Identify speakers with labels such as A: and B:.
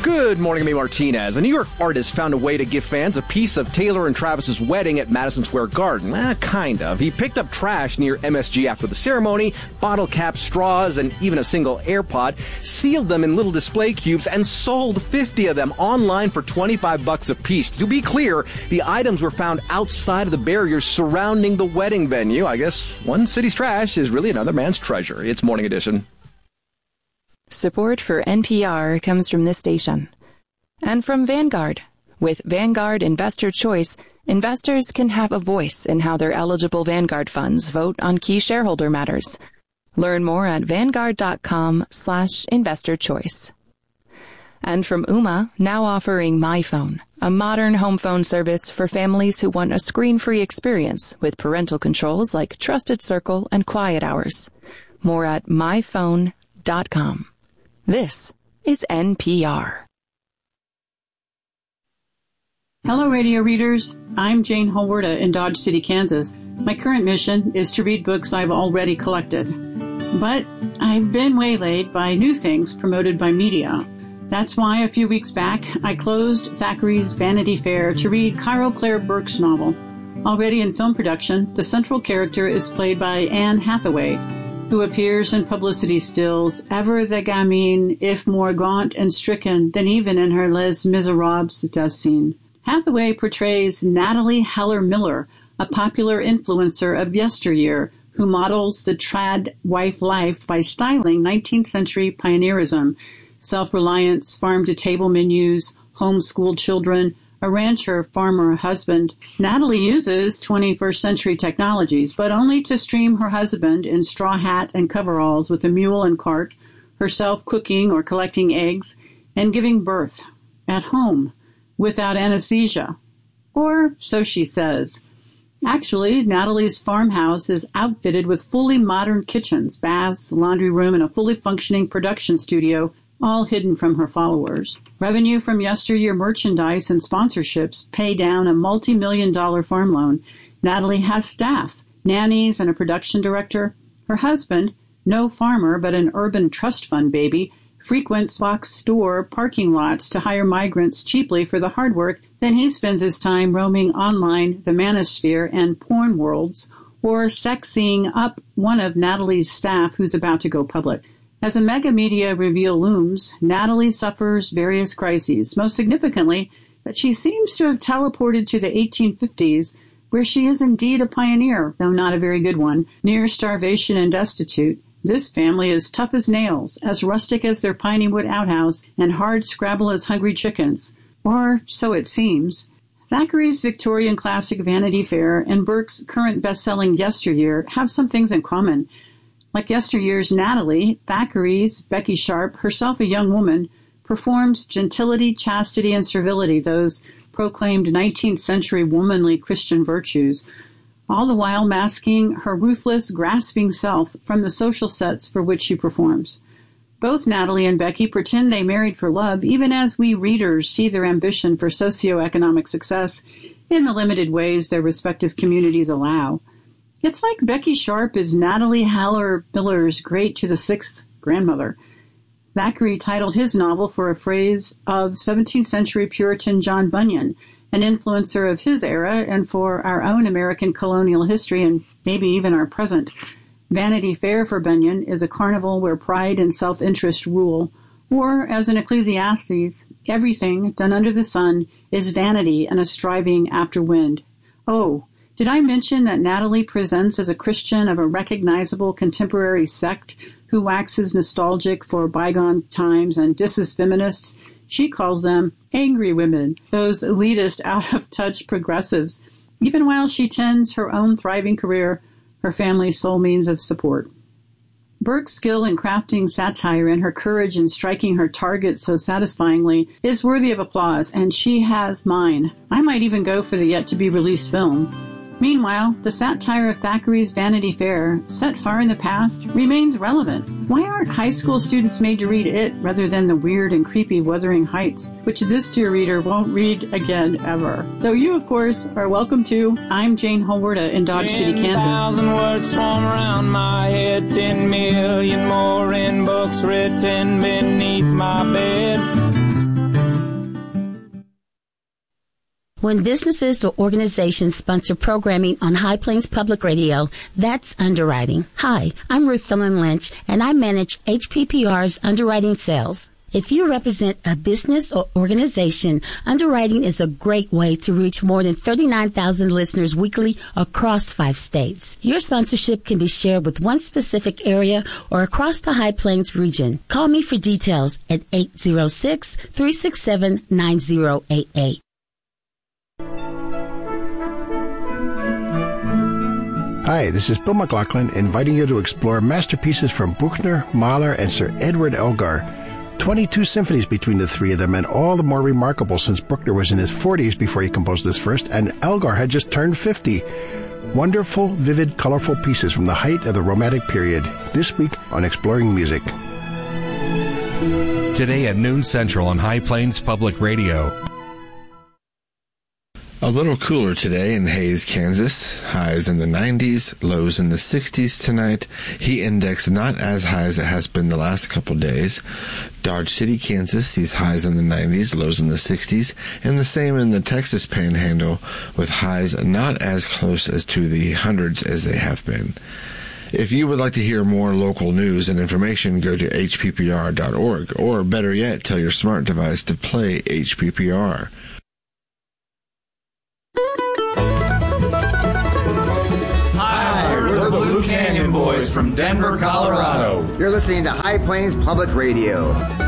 A: Good morning, Amy Martinez. A New York artist found a way to give fans a piece of Taylor and Travis's wedding at Madison Square Garden. Kind of. He picked up trash near MSG after the ceremony, bottle caps, straws, and even a single AirPod, sealed them in little display cubes, and sold 50 of them online for $25 a piece. To be clear, the items were found outside of the barriers surrounding the wedding venue. I guess one city's trash is really another man's treasure. It's Morning Edition.
B: Support for NPR comes from this station and from Vanguard. With Vanguard Investor Choice, investors can have a voice in how their eligible Vanguard funds vote on key shareholder matters. Learn more at Vanguard.com/investorchoice. And from Ooma, now offering MyPhone, a modern home phone service for families who want a screen-free experience with parental controls like Trusted Circle and Quiet Hours. More at myphone.com. This is NPR.
C: Hello, radio readers. I'm Jane Holwarda in Dodge City, Kansas. My current mission is to read books I've already collected. But I've been waylaid by new things promoted by media. That's why a few weeks back, I closed Thackeray's Vanity Fair to read Cairo Claire Burke's novel. Already in film production, the central character is played by Anne Hathaway, who appears in publicity stills, ever the gamine, if more gaunt and stricken than even in her Les Miserables does seem. Hathaway portrays Natalie Heller Miller, a popular influencer of yesteryear, who models the trad wife life by styling 19th century pioneerism, self-reliance, farm-to-table menus, homeschooled children, a rancher-farmer husband. Natalie uses 21st century technologies, but only to stream her husband in straw hat and coveralls with a mule and cart, herself cooking or collecting eggs, and giving birth at home without anesthesia. Or so she says. Actually, Natalie's farmhouse is outfitted with fully modern kitchens, baths, laundry room, and a fully functioning production studio, all hidden from her followers. Revenue from yesteryear merchandise and sponsorships pay down a multi-million-dollar farm loan. Natalie has staff, nannies, and a production director. Her husband, no farmer but an urban trust fund baby, frequents box store parking lots to hire migrants cheaply for the hard work. Then he spends his time roaming online, the manosphere, and porn worlds, or sexing up one of Natalie's staff who's about to go public. As a mega media reveal looms, Natalie suffers various crises, most significantly that she seems to have teleported to the 1850s, where she is indeed a pioneer, though not a very good one, near starvation and destitute. This family is tough as nails, as rustic as their piney wood outhouse, and hard scrabble as hungry chickens. Or so it seems. Thackeray's Victorian classic Vanity Fair and Burke's current best-selling Yesteryear have some things in common. Like yesteryear's Natalie, Thackeray's Becky Sharp, herself a young woman, performs gentility, chastity, and servility, those proclaimed 19th century womanly Christian virtues, all the while masking her ruthless, grasping self from the social sets for which she performs. Both Natalie and Becky pretend they married for love, even as we readers see their ambition for socioeconomic success in the limited ways their respective communities allow. It's like Becky Sharp is Natalie Heller Miller's great to the sixth grandmother. Thackeray titled his novel for a phrase of 17th century Puritan John Bunyan, an influencer of his era and for our own American colonial history and maybe even our present. Vanity Fair for Bunyan is a carnival where pride and self-interest rule, or, as in Ecclesiastes, everything done under the sun is vanity and a striving after wind. Oh, did I mention that Natalie presents as a Christian of a recognizable contemporary sect who waxes nostalgic for bygone times and disses feminists? She calls them angry women, those elitist, out-of-touch progressives, even while she tends her own thriving career, her family's sole means of support. Burke's skill in crafting satire and her courage in striking her target so satisfyingly is worthy of applause, and she has mine. I might even go for the yet-to-be-released film. Meanwhile, the satire of Thackeray's Vanity Fair, set far in the past, remains relevant. Why aren't high school students made to read it rather than the weird and creepy Wuthering Heights, which this dear reader won't read again ever? Though you, of course, are welcome to. I'm Jane Holwarda in Dodge City, Kansas.
D: 10,000 words swarm around my head, 10 million more in books written beneath my bed.
E: When businesses or organizations sponsor programming on High Plains Public Radio, that's underwriting. Hi, I'm Ruth Thelen Lynch, and I manage HPPR's underwriting sales. If you represent a business or organization, underwriting is a great way to reach more than 39,000 listeners weekly across 5 states. Your sponsorship can be shared with one specific area or across the High Plains region. Call me for details at 806-367-9088.
F: Hi, this is Bill McLaughlin inviting you to explore masterpieces from Bruckner, Mahler, and Sir Edward Elgar. 22 symphonies between the three of them, and all the more remarkable since Bruckner was in his 40s before he composed this first, and Elgar had just turned 50. Wonderful, vivid, colorful pieces from the height of the Romantic period. This week on Exploring Music.
G: Today at noon Central on High Plains Public Radio.
H: A little cooler today in Hays, Kansas. Highs in the 90s, lows in the 60s tonight. Heat index not as high as it has been the last couple days. Dodge City, Kansas sees highs in the 90s, lows in the 60s, and the same in the Texas Panhandle, with highs not as close as to the hundreds as they have been. If you would like to hear more local news and information, go to hppr.org, or better yet, tell your smart device to play HPPR.
I: Canyon Boys from Denver, Colorado.
J: You're listening to High Plains Public Radio.